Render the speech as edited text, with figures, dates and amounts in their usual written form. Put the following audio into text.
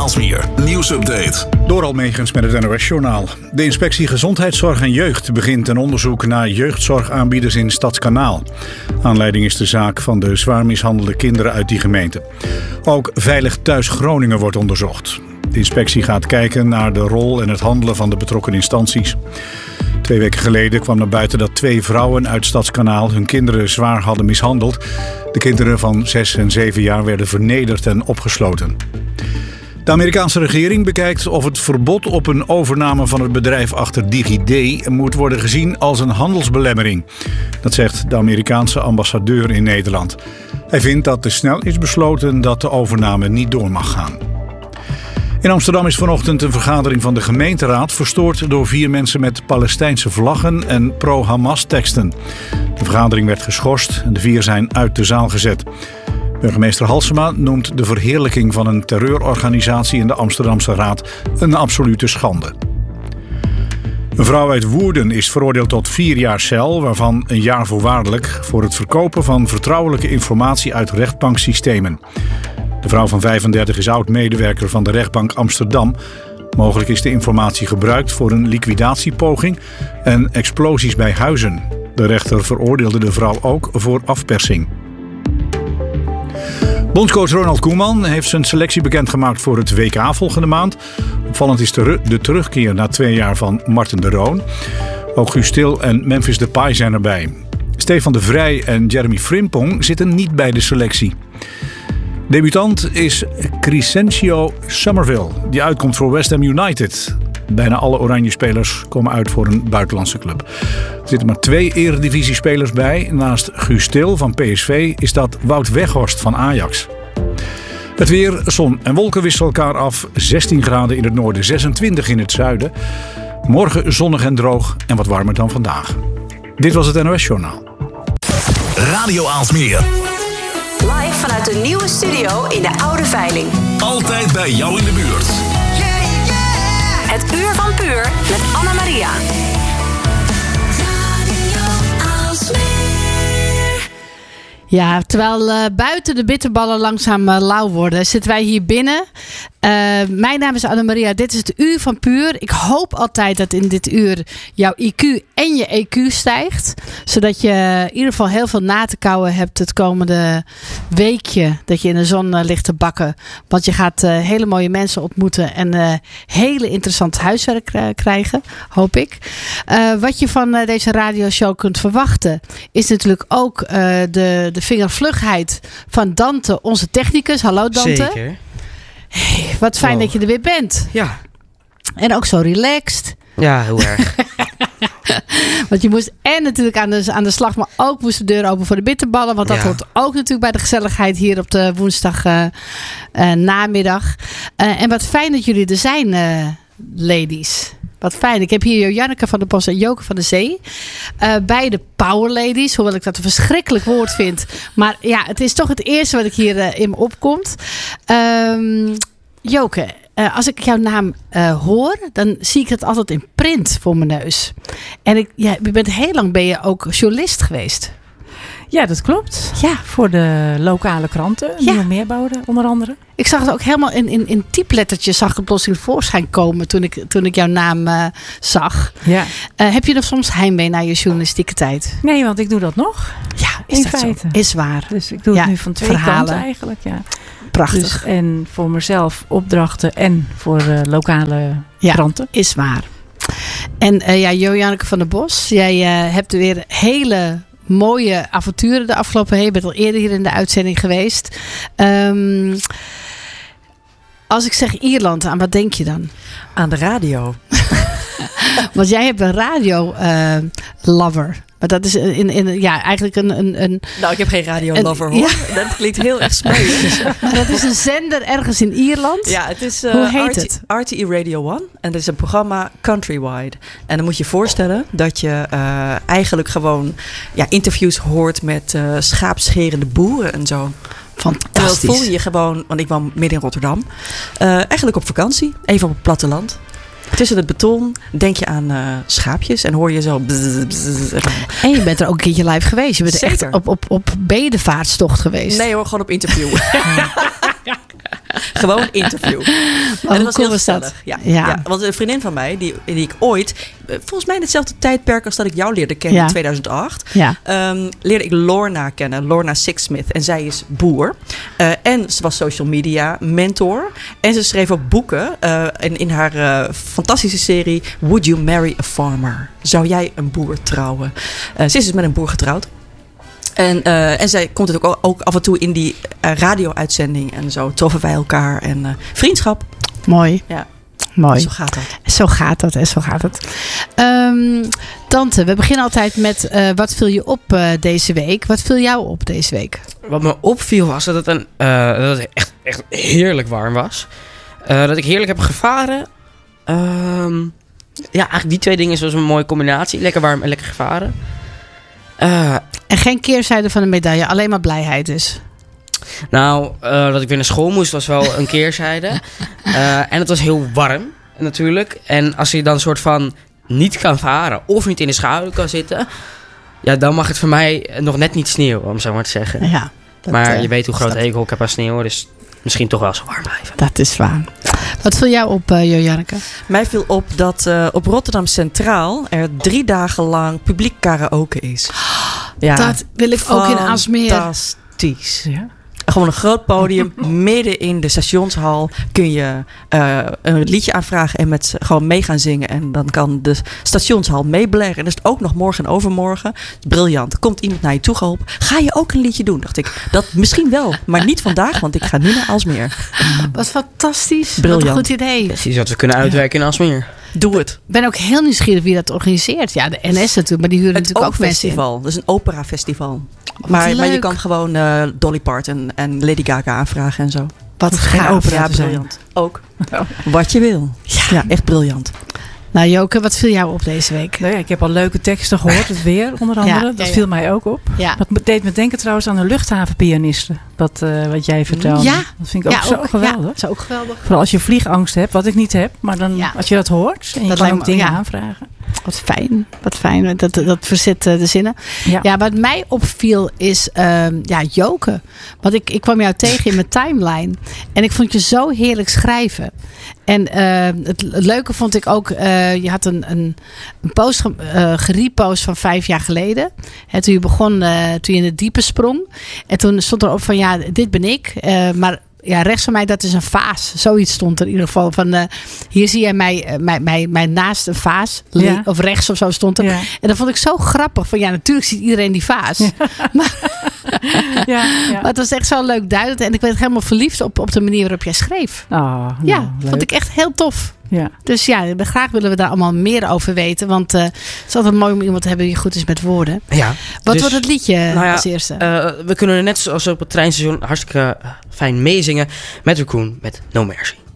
Aalsmeer. Nieuwsupdate. Door Almegens met het NOS-journaal. De inspectie Gezondheidszorg en Jeugd begint een onderzoek naar jeugdzorgaanbieders in Stadskanaal. Aanleiding is de zaak van de zwaar mishandelde kinderen uit die gemeente. Ook Veilig Thuis Groningen wordt onderzocht. De inspectie gaat kijken naar de rol en het handelen van de betrokken instanties. 2 weken geleden kwam naar buiten dat 2 vrouwen uit Stadskanaal hun kinderen zwaar hadden mishandeld. De kinderen van 6 en 7 jaar werden vernederd en opgesloten. De Amerikaanse regering bekijkt of het verbod op een overname van het bedrijf achter DigiD moet worden gezien als een handelsbelemmering. Dat zegt de Amerikaanse ambassadeur in Nederland. Hij vindt dat te snel is besloten dat de overname niet door mag gaan. In Amsterdam is vanochtend een vergadering van de gemeenteraad verstoord door 4 mensen met Palestijnse vlaggen en pro-Hamas teksten. De vergadering werd geschorst en de 4 zijn uit de zaal gezet. Burgemeester Halsema noemt de verheerlijking van een terreurorganisatie in de Amsterdamse Raad een absolute schande. Een vrouw uit Woerden is veroordeeld tot 4 jaar cel, waarvan 1 jaar voorwaardelijk, voor het verkopen van vertrouwelijke informatie uit rechtbanksystemen. De vrouw van 35 is oud-medewerker van de rechtbank Amsterdam. Mogelijk is de informatie gebruikt voor een liquidatiepoging en explosies bij huizen. De rechter veroordeelde de vrouw ook voor afpersing. Bondscoach Ronald Koeman heeft zijn selectie bekendgemaakt voor het WK volgende maand. Opvallend is de terugkeer na 2 jaar van Marten de Roon. Ook Guus Til en Memphis Depay zijn erbij. Stefan de Vrij en Jeremy Frimpong zitten niet bij de selectie. Debutant is Crescencio Somerville, die uitkomt voor West Ham United. Bijna alle oranje spelers komen uit voor een buitenlandse club. Er zitten maar 2 eredivisiespelers bij. Naast Guus Til van PSV is dat Wout Weghorst van Ajax. Het weer, zon en wolken wisselen elkaar af. 16 graden in het noorden, 26 in het zuiden. Morgen zonnig en droog en wat warmer dan vandaag. Dit was het NOS Journaal. Radio Aalsmeer. Live vanuit de nieuwe studio in de Oude Veiling. Altijd bij jou in de buurt. Het Uur van Puur met Anna Maria. Ja, terwijl buiten de bitterballen langzaam lauw worden, zitten wij hier binnen. Mijn naam is Anna-Maria, dit is het Uur van Puur. Ik hoop altijd dat in dit uur jouw IQ en je EQ stijgt. Zodat je in ieder geval heel veel na te kauwen hebt het komende weekje. Dat je in de zon ligt te bakken. Want je gaat hele mooie mensen ontmoeten en hele interessant huiswerk krijgen, hoop ik. Wat je van deze radioshow kunt verwachten is natuurlijk ook de vingervlugheid van Dante, onze technicus. Hallo Dante. Zeker. Hey, wat fijn dat je er weer bent. Ja. En ook zo relaxed. Ja, heel erg. Want je moest natuurlijk aan de slag, maar ook moest de deur open voor de bitterballen. Want dat hoort ook natuurlijk bij de gezelligheid hier op de woensdag namiddag. En wat fijn dat jullie er zijn, ladies. Wat fijn. Ik heb hier Janneke van der Bos en Joke van de Zee. Beide power ladies. Hoewel ik dat een verschrikkelijk woord vind. Maar ja, het is toch het eerste wat ik hier in me opkomt. Joke, als ik jouw naam hoor, dan zie ik het altijd in print voor mijn neus. En heel lang ben je ook journalist geweest. Ja, dat klopt. Ja. Voor de lokale kranten. Ja. Nieuwe Meerbode, onder andere. Ik zag het ook helemaal in typlettertjes zag het plotseling voorschijn komen toen ik jouw naam zag. Ja. Heb je nog soms heimwee naar je journalistieke tijd? Nee, want ik doe dat nog. Ja, is in dat feite. Zo? Is waar. Dus ik doe het nu van 2 kanten eigenlijk. Ja. Prachtig. Dus, en voor mezelf opdrachten en voor lokale kranten. Is waar. En Janneke van der Bos, jij hebt weer hele mooie avonturen de afgelopen. Je bent al eerder hier in de uitzending geweest. Als ik zeg Ierland, aan wat denk je dan? Aan de radio. Want jij hebt een radio-lover. Maar dat is eigenlijk een... Nou, ik heb geen radio-lover hoor. Ja. Dat klinkt heel erg smerig. Maar dat is een zender ergens in Ierland. Ja, het is hoe heet het? RTE Radio 1. En dat is een programma countrywide. En dan moet je je voorstellen dat je eigenlijk gewoon interviews hoort met schaapscherende boeren en zo. Fantastisch. En dan voel je gewoon, want ik woon midden in Rotterdam, eigenlijk op vakantie, even op het platteland. Tussen het beton denk je aan schaapjes en hoor je zo... En je bent er ook een keertje live geweest. Je bent echt op bedevaartstocht geweest. Nee hoor, gewoon op interview. Gewoon interview. En dat was cool heel was dat? gezellig. Ja. Ja. Ja, want een vriendin van mij, die ik ooit, volgens mij in hetzelfde tijdperk als dat ik jou leerde kennen Ja. in 2008, Ja. leerde ik Lorna kennen, Lorna Sixsmith. En zij is boer. En ze was social media mentor. En ze schreef ook boeken. In haar fantastische serie Would You Marry a Farmer? Zou jij een boer trouwen? Ze is dus met een boer getrouwd. En zij komt het ook af en toe in die radio-uitzending. En zo troffen wij elkaar. En vriendschap. Mooi. Ja. Mooi. Zo gaat dat. Zo gaat het. Tante, we beginnen altijd met wat viel je op deze week? Wat viel jou op deze week? Wat me opviel was dat het, dat het echt heerlijk warm was. Dat ik heerlijk heb gevaren. Eigenlijk die twee dingen was een mooie combinatie. Lekker warm en lekker gevaren. En geen keerzijde van de medaille, alleen maar blijheid dus. Dat ik weer naar school moest was wel een keerzijde. En het was heel warm natuurlijk. En als je dan soort van niet kan varen of niet in de schaduw kan zitten, ja, dan mag het voor mij nog net niet sneeuwen, om zo maar te zeggen. Ja, Maar je weet hoe groot hekel ik heb aan sneeuw, dus misschien toch wel zo warm blijven. Dat is waar. Wat viel jou op, Jojanneke? Mij viel op dat op Rotterdam Centraal er 3 dagen lang publiek karaoke is. Ja, Dat wil ik ook in Aalsmeer. Fantastisch. Ja. Gewoon een groot podium midden in de stationshal kun je een liedje aanvragen en gewoon mee gaan zingen. En dan kan de stationshal meeblaren. En dat is ook nog morgen en overmorgen. Briljant. Komt iemand naar je toe geholpen. Ga je ook een liedje doen? Dacht ik. Dat misschien wel, maar niet vandaag, want ik ga nu naar Aalsmeer. Wat fantastisch. Briljant. Wat een goed idee. Precies wat we kunnen uitwerken in Aalsmeer. Doe het. Ik ben ook heel nieuwsgierig wie dat organiseert. Ja, de NS natuurlijk, maar die huren Het natuurlijk ook mensen in. festival. Dat is een operafestival. Wat Maar je leuk. kan gewoon Dolly Parton en Lady Gaga aanvragen en zo. Wat geen gaaf. opera Ja, te zijn. briljant. Ook. Wat je wil. Ja, echt briljant. Nou Joke, wat viel jou op deze week? Nou ja, ik heb al leuke teksten gehoord, het weer onder andere. Ja, Dat ja. viel mij ook op. Ja. Dat deed me denken trouwens aan de luchthavenpianisten. Wat jij vertelde. Ja. Dat vind ik ook zo geweldig. Ja, dat is ook geweldig. Vooral als je vliegangst hebt, wat ik niet heb. Maar dan, Ja. als je dat hoort en je Dat kan lijkt ook me- dingen ja. aanvragen. Wat fijn. Dat verzet de zinnen. Ja. Ja, wat mij opviel is Joke. Want ik kwam jou tegen in mijn timeline. En ik vond je zo heerlijk schrijven. En het leuke vond ik ook, je had een post gerepost van 5 jaar geleden. Hè, toen je begon, toen je in het diepe sprong. En toen stond erop van ja, dit ben ik. Maar ja, rechts van mij, dat is een vaas. Zoiets stond er in ieder geval. Van, hier zie jij mij naast een vaas. Ja. Of rechts of zo stond er. Ja. En dat vond ik zo grappig. Van ja, natuurlijk ziet iedereen die vaas. Ja. Maar het was echt zo leuk duidelijk. En ik werd helemaal verliefd op de manier waarop jij schreef. Ja, vond ik echt heel tof. Ja. Dus ja, graag willen we daar allemaal meer over weten. Want het is altijd mooi om iemand te hebben die goed is met woorden. Ja. Wat Dus, wordt het liedje nou ja, als eerste? We kunnen er net zoals op het treinstation hartstikke fijn meezingen met Raccoon met No Mercy.